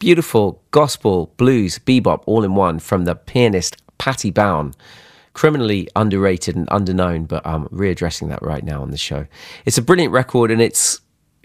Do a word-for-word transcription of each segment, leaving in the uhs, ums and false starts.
beautiful gospel, blues, bebop, all in one from the pianist Patty Bown. Criminally underrated and underknown, but I'm readdressing that right now on the show. It's a brilliant record, and it's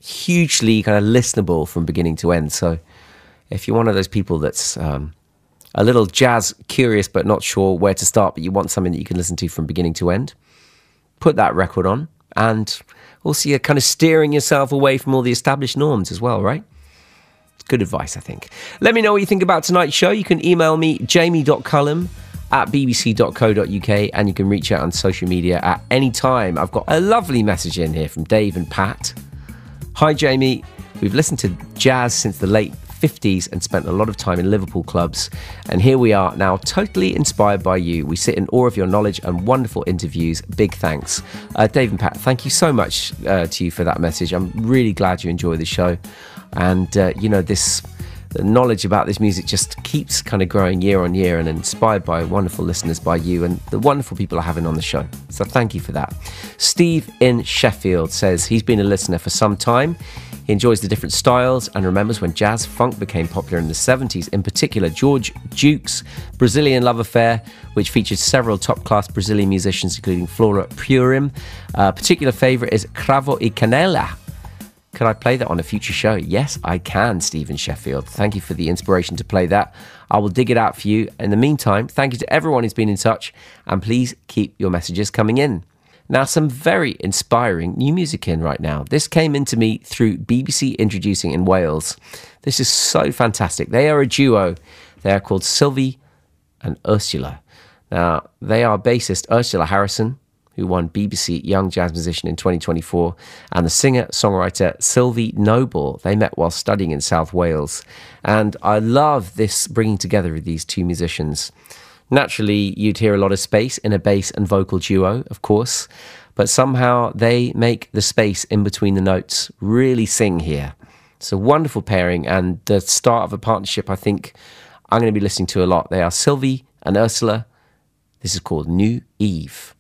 hugely kind of listenable from beginning to end. So if you're one of those people that's um, a little jazz curious but not sure where to start, but you want something that you can listen to from beginning to end, put that record on, and also you're kind of steering yourself away from all the established norms as well, right? It's good advice, I think. Let me know what you think about tonight's show. You can email me, jamie dot cullum at b b c dot co dot u k, and you can reach out on social media at any time. I've got a lovely message in here from Dave and Pat. Hi Jamie, we've listened to jazz since the late fifties and spent a lot of time in Liverpool clubs, and here we are now totally inspired by you. We sit in awe of your knowledge and wonderful interviews. Big thanks. uh, Dave and Pat, thank you so much uh, to you for that message. I'm really glad you enjoy the show, and uh, you know, this the knowledge about this music just keeps kind of growing year on year, and inspired by wonderful listeners by you and the wonderful people are having on the show. So thank you for that. Steve in Sheffield says he's been a listener for some time. He enjoys the different styles and remembers when jazz funk became popular in the seventies, in particular George Duke's Brazilian Love Affair, which featured several top-class Brazilian musicians, including Flora Purim. A particular favourite is Cravo e Canela. Could I play that on a future show? Yes, I can, Stephen Sheffield. Thank you for the inspiration to play that. I will dig it out for you. In the meantime, thank you to everyone who's been in touch, and please keep your messages coming in. Now, some very inspiring new music in right now. This came into me through B B C Introducing in Wales. This is so fantastic. They are a duo. They are called Sylvie and Ursula. Now, they are bassist Ursula Harrison, who won B B C Young Jazz Musician in twenty twenty-four, and the singer-songwriter Sylvie Noble. They met while studying in South Wales. And I love this bringing together of these two musicians. Naturally, you'd hear a lot of space in a bass and vocal duo, of course, but somehow they make the space in between the notes really sing here. It's a wonderful pairing, and the start of a partnership I think I'm going to be listening to a lot. They are Sylvie and Ursula. This is called New Eve.